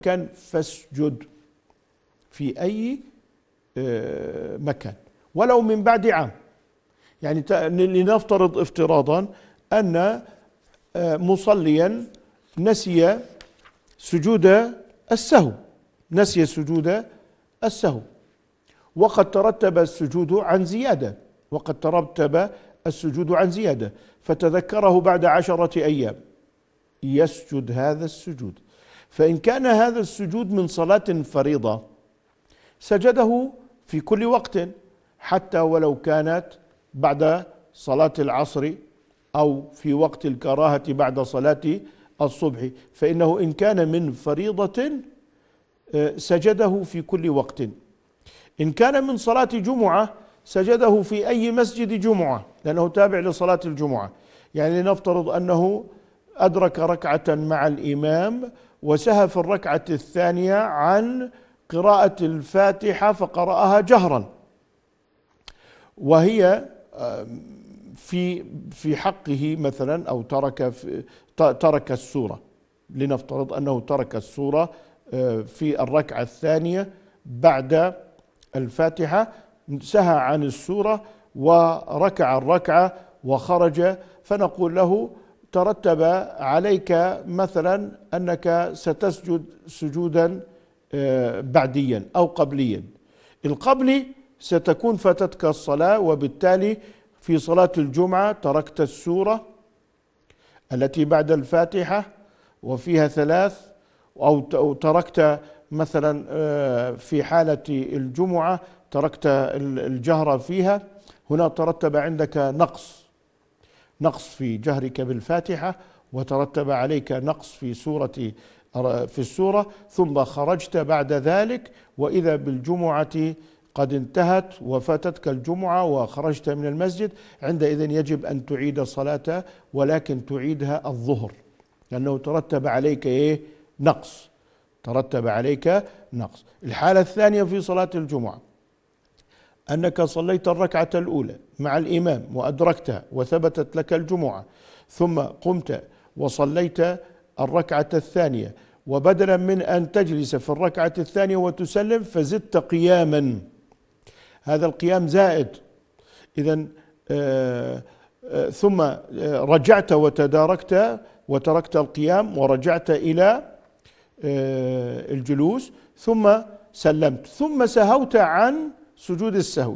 كان فاسجد في أي مكان ولو من بعد عام. يعني لنفترض افتراضا أن مصليا نسي سجود السهو، نسي سجود السهو، وقد ترتب السجود عن زيادة، وقد ترتب السجود عن زيادة، فتذكره بعد 10 أيام، يسجد هذا السجود. فإن كان هذا السجود من صلاة فريضة سجده في كل وقت، حتى ولو كانت بعد صلاة العصر أو في وقت الكراهة بعد صلاة الصبح، فإنه إن كان من فريضة سجده في كل وقت. إن كان من صلاة جمعة سجده في أي مسجد جمعة، لأنه تابع لصلاة الجمعة. يعني لنفترض أنه أدرك ركعة مع الإمام وسهى في الركعة الثانية عن قراءة الفاتحة فقرأها جهرا، وهي في حقه مثلا، أو ترك السورة، لنفترض أنه ترك السورة في الركعة الثانية بعد الفاتحة، سهى عن السورة وركع الركعة وخرج، فنقول له ترتب عليك مثلا أنك ستسجد سجودا بعديا أو قبليا. القبلي ستكون فاتتك الصلاة، وبالتالي في صلاة الجمعة تركت السورة التي بعد الفاتحة وفيها 3، أو تركت مثلا في حالة الجمعة تركت الجهر فيها، هنا ترتب عندك نقص في جهرك بالفاتحة، وترتب عليك نقص في السورة، ثم خرجت بعد ذلك وإذا بالجمعة قد انتهت وفاتتك الجمعة وخرجت من المسجد. عندئذ يجب أن تعيد الصلاة، ولكن تعيدها الظهر، لأنه ترتب عليك نقص، ترتب عليك نقص. الحالة الثانية في صلاة الجمعة أنك صليت الركعة الأولى مع الإمام وأدركتها وثبتت لك الجمعة، ثم قمت وصليت الركعة الثانية، وبدلا من أن تجلس في الركعة الثانية وتسلم فزدت قياما، هذا القيام زائد. إذن ثم رجعت وتداركت وتركت القيام ورجعت إلى الجلوس، ثم سلمت، ثم سهوت عن سجود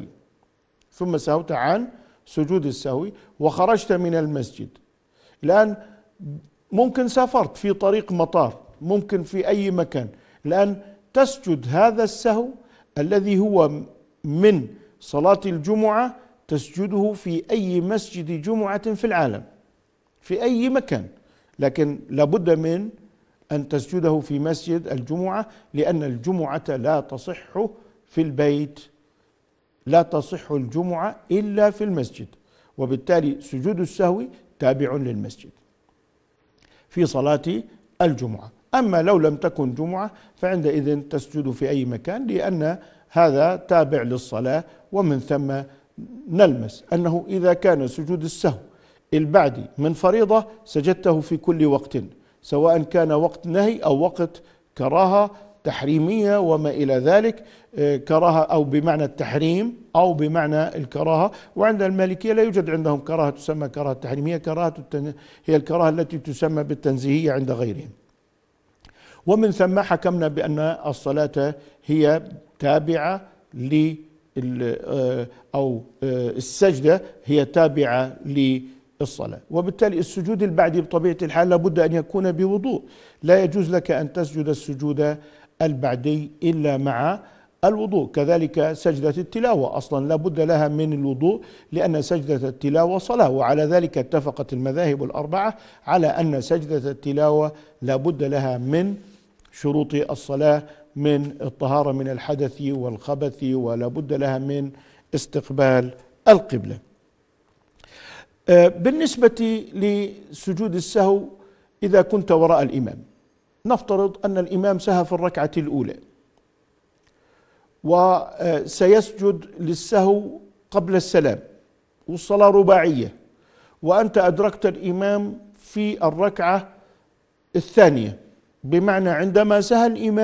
السهو، وخرجت من المسجد. الآن ممكن سافرت في طريق مطار، ممكن في أي مكان، الآن تسجد هذا السهو الذي هو من صلاة الجمعة، تسجده في أي مسجد جمعة في العالم، في أي مكان، لكن لابد من أن تسجده في مسجد الجمعة، لأن الجمعة لا تصح في البيت، لا تصح الجمعة إلا في المسجد، وبالتالي سجود السهو تابع للمسجد في صلاة الجمعة. أما لو لم تكن جمعة فعندئذ تسجد في أي مكان، لأن هذا تابع للصلاة. ومن ثم نلمس أنه إذا كان سجود السهو البعدي من فريضة سجدته في كل وقت، سواء كان وقت نهي أو وقت كراهة تحريمية وما إلى ذلك، كراهة أو بمعنى التحريم أو بمعنى الكراهة. وعند المالكية لا يوجد عندهم كراهة تسمى كراهة تحريمية، هي الكراهة التي تسمى بالتنزيهية عند غيرهم. ومن ثم حكمنا بأن الصلاة هي تابعة أو السجدة هي تابعة للصلاة، وبالتالي السجود البعدي بطبيعة الحال لابد أن يكون بوضوء، لا يجوز لك أن تسجد السجود البعدي إلا مع الوضوء. كذلك سجدة التلاوة أصلا لابد لها من الوضوء، لأن سجدة التلاوة صلاة، وعلى ذلك اتفقت المذاهب الأربعة على أن سجدة التلاوة لابد لها من شروط الصلاة، من الطهارة من الحدث والخبث، ولا بد لها من استقبال القبلة. بالنسبة لسجود السهو إذا كنت وراء الإمام، نفترض أن الإمام سهى في الركعة الأولى وسيسجد للسهو قبل السلام، والصلاة رباعية، وأنت أدركت الإمام في الركعة الثانية بمعنى عندما سهى الإمام